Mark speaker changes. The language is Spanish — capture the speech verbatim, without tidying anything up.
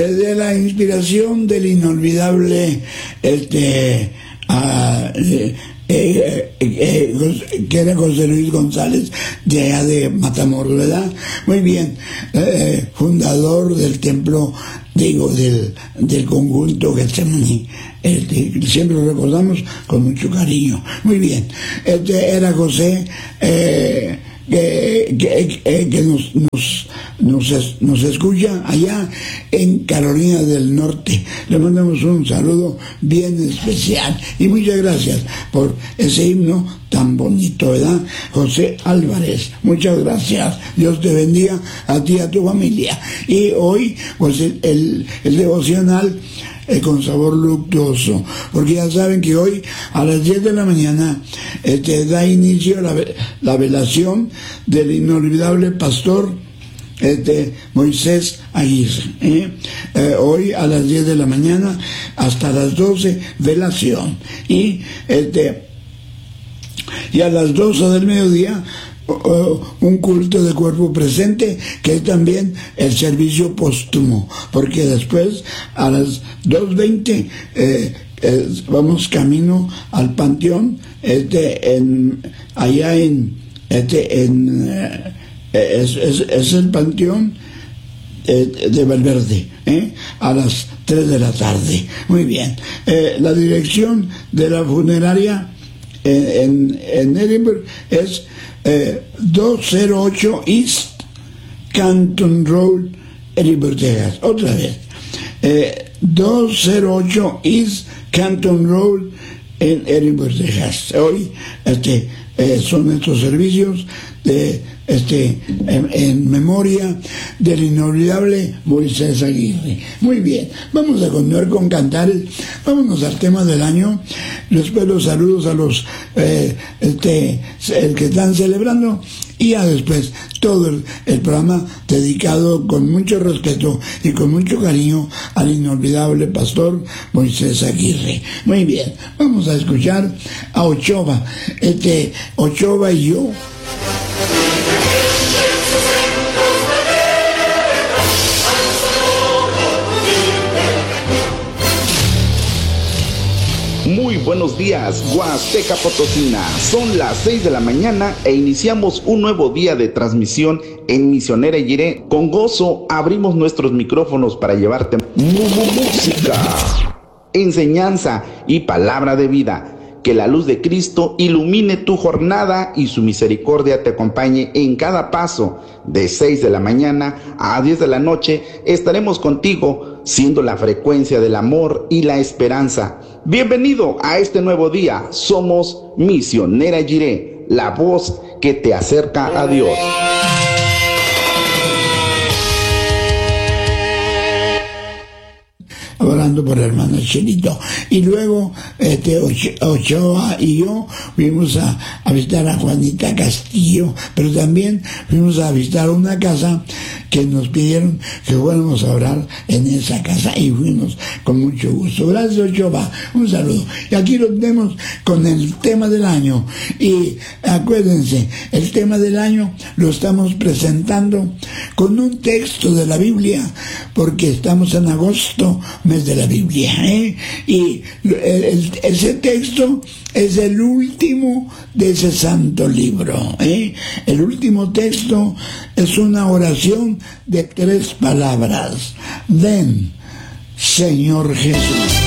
Speaker 1: De la inspiración del inolvidable este uh, eh, eh, eh, que era José Luis González, de allá de Matamoros, ¿verdad? Muy bien, eh, fundador del templo, digo, del, del conjunto Getsemaní. Este, siempre lo recordamos con mucho cariño. Muy bien, este era José, eh, que, que, que nos, nos, nos, nos escucha allá en Carolina del Norte. Le mandamos un saludo bien especial y muchas gracias por ese himno tan bonito, ¿verdad? José Álvarez, muchas gracias. Dios te bendiga a ti y a tu familia. Y hoy, pues el, el, el devocional Eh, con sabor luctuoso, porque ya saben que hoy a las diez de la mañana este, da inicio la, la velación del inolvidable pastor este, Moisés Aguirre. ¿eh? Eh, hoy a las diez de la mañana hasta las doce, velación. Y, este, y a las doce del mediodía, un culto de cuerpo presente, que es también el servicio póstumo, porque después a las dos veinte eh, eh, vamos camino al panteón este en allá en este en eh, es, es, es el panteón eh, de Valverde, ¿eh? a las tres de la tarde. Muy bien, eh, la dirección de la funeraria en, en, en Edinburgh es Eh, doscientos ocho East Canton Road, Edinburgh, Texas. Otra vez, eh, doscientos ocho East Canton Road en Edinburgh, Texas. Hoy este, eh, son estos servicios de, este, en, en memoria del inolvidable Moisés Aguirre. Muy bien, vamos a continuar con cantares. Vámonos al tema del año. Después los saludos a los eh, este, el que están celebrando, y ya después todo el, el programa dedicado con mucho respeto y con mucho cariño al inolvidable pastor Moisés Aguirre. Muy bien, vamos a escuchar a Ochoa, este, Ochoa y yo.
Speaker 2: Muy buenos días, Huasteca Potosina. Son las seis de la mañana e iniciamos un nuevo día de transmisión en Misionera Jiré. Con gozo abrimos nuestros micrófonos para llevarte música, enseñanza y palabra de vida. Que la luz de Cristo ilumine tu jornada y su misericordia te acompañe en cada paso. De seis de la mañana a diez de la noche estaremos contigo, siendo la frecuencia del amor y la esperanza. Bienvenido a este nuevo día. Somos Misionera Jiré, la voz que te acerca a Dios.
Speaker 1: Orando por el hermano Chelito. Y luego este Ochoa y yo fuimos a, a visitar a Juanita Castillo, pero también fuimos a visitar una casa que nos pidieron que fuéramos a orar en esa casa, y fuimos con mucho gusto. Gracias, Ochoa, un saludo. Y aquí lo tenemos con el tema del año, y acuérdense, el tema del año lo estamos presentando con un texto de la Biblia, porque estamos en agosto, mes de la Biblia, ¿eh? Y el, el, ese texto es el último de ese santo libro, ¿eh? El último texto es una oración de tres palabras: ven, Señor Jesús.